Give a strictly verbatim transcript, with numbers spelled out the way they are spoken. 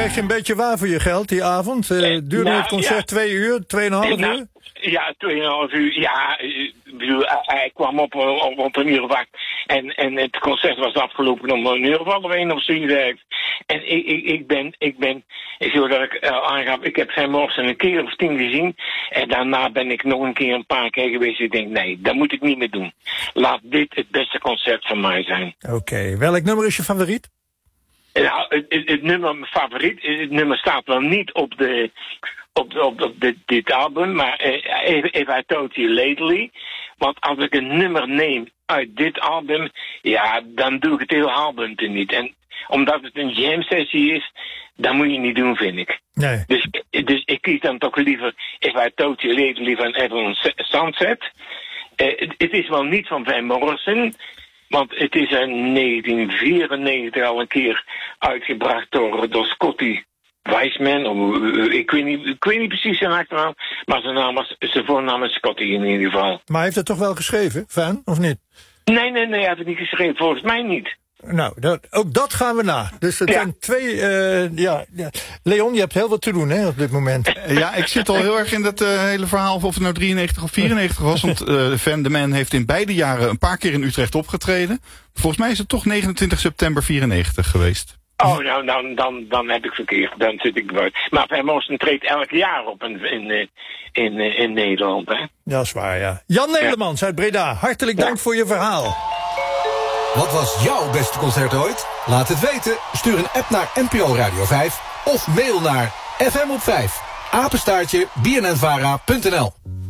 kreeg je een beetje waar voor je geld die avond? Uh, duurde nou, het concert ja. twee uur, tweeënhalf nou, uur? Ja, tweeënhalf uur. Ja, ik bedoel, hij kwam op, op, op een uur wacht. En, en het concert was afgelopen om een uur of half één of zoiets. En ik, ik, ik ben, ik ben, zodat ik uh, aangaf, ik heb Van Morrison een keer of tien gezien. En daarna ben ik nog een keer een paar keer geweest. Ik denk, nee, dat moet ik niet meer doen. Laat dit het beste concert van mij zijn. Oké, okay. Welk nummer is je favoriet? Nou, het, het, het nummer, mijn favoriet, het nummer staat wel niet op de, op, op, op de, dit album, maar uh, If I Told You Lately. Want als ik een nummer neem uit dit album, ja, dan doe ik het hele album er niet. En omdat het een jam sessie is, dat moet je niet doen, vind ik. Nee. Dus, dus ik kies dan toch liever If I Told You Lately van Evelyn Sunset. Uh, het, het is wel niet van Van Morrison. Want het is in negentien vierennegentig al een keer uitgebracht door, door Scotty Weisman. Of, ik, weet niet, ik weet niet precies zijn achternaam, maar zijn, naam was, zijn voornaam is Scotty in ieder geval. Maar hij heeft het toch wel geschreven, Van, of niet? Nee, nee, nee, hij heeft het niet geschreven. Volgens mij niet. Nou, dat, ook dat gaan we na. Dus het ja. zijn twee... Uh, ja, ja. Leon, je hebt heel wat te doen hè, op dit moment. Ja, ik zit al heel erg in dat uh, hele verhaal of het nou drieënnegentig of vierennegentig was. Want uh, Van de Man heeft in beide jaren een paar keer in Utrecht opgetreden. Volgens mij is het toch negenentwintig september vierennegentig geweest. Oh, nou, dan, dan, dan heb ik verkeerd. Dan zit ik eruit. Maar Van Morrison treedt elk jaar op in, in, in, in Nederland, hè? Dat is waar, ja. Jan Nedermans ja. uit Breda, hartelijk dank ja. voor je verhaal. Wat was jouw beste concert ooit? Laat het weten. Stuur een app naar N P O Radio vijf of mail naar f m op vijf apenstaartje b n n vara punt n l.